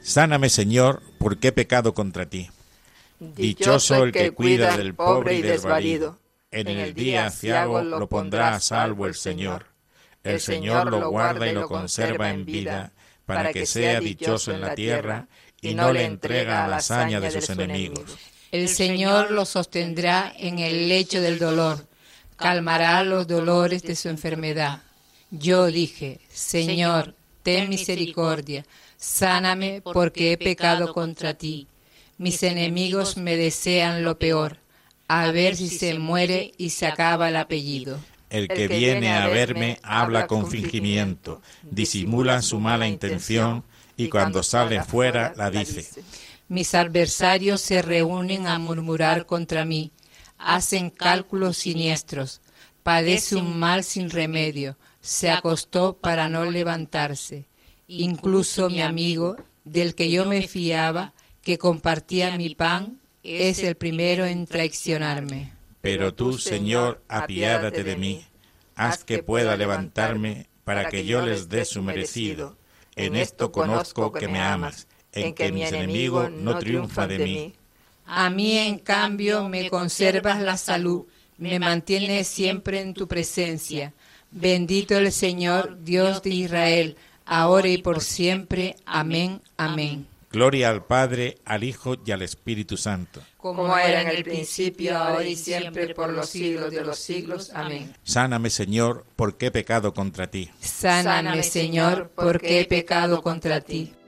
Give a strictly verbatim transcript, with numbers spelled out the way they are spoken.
Sáname, Señor, porque he pecado contra ti. Dichoso el que cuida del pobre y desvalido. En el día aciago lo pondrá a salvo el Señor. El Señor lo guarda y lo conserva en vida, para que sea dichoso en la tierra y no le entrega a la hazaña de sus enemigos. El Señor lo sostendrá en el lecho del dolor, calmará los dolores de su enfermedad. Yo dije, Señor, ten misericordia, sáname porque he pecado contra ti. Mis enemigos me desean lo peor, a ver si se muere y se acaba el apellido. El que viene a verme habla con fingimiento, disimula su mala intención y cuando sale fuera la dice. Mis adversarios se reúnen a murmurar contra mí, hacen cálculos siniestros, padece un mal sin remedio, se acostó para no levantarse. Incluso mi amigo, del que yo me fiaba, que compartía mi pan, es el primero en traicionarme. Pero tú, Señor, apiádate de mí, haz que pueda levantarme para que yo les dé su merecido. En esto conozco que me amas, en que mis enemigos no triunfan de mí. A mí, en cambio, me conservas la salud, me mantienes siempre en tu presencia. Bendito el Señor, Dios de Israel, ahora y por siempre. Amén, amén. Gloria al Padre, al Hijo y al Espíritu Santo. Como era en el principio, ahora y siempre, por los siglos de los siglos. Amén. Sáname, Señor, porque he pecado contra ti. Sáname, Señor, porque he pecado contra ti.